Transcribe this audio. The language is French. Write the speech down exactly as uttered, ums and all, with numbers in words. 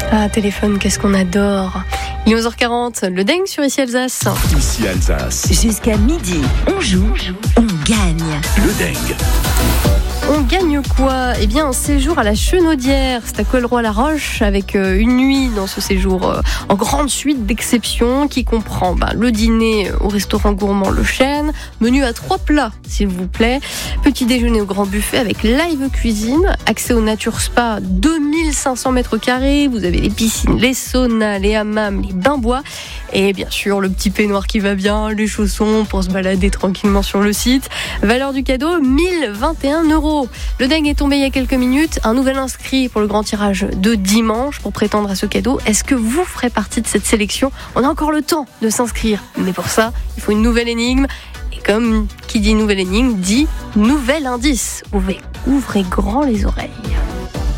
Ah, téléphone, qu'est-ce qu'on adore. Il est onze heures quarante, le dingue sur Ici Alsace. Ici Alsace. Jusqu'à midi, on joue, on gagne. Le dingue. On gagne quoi ? Eh bien, un séjour à la Chenaudière, c'est à Colleroy-la-Roche, avec une nuit dans ce séjour en grande suite d'exception qui comprend bah, le dîner au restaurant gourmand Le Chêne, menu à trois plats, s'il vous plaît, petit déjeuner au grand buffet avec live cuisine, accès au Nature Spa, deux mille cinq cents mètres carrés, vous avez les piscines, les saunas, les hammams, les bains-bois, et bien sûr le petit peignoir qui va bien, les chaussons pour se balader tranquillement sur le site. Valeur du cadeau, mille vingt et un euros. Le dingue est tombé il y a quelques minutes. Un nouvel inscrit pour le grand tirage de dimanche pour prétendre à ce cadeau. Est-ce que vous ferez partie de cette sélection ? On a encore le temps de s'inscrire. Mais pour ça, il faut une nouvelle énigme. Et comme qui dit nouvelle énigme, dit nouvel indice. Ouvrez, ouvrez grand les oreilles.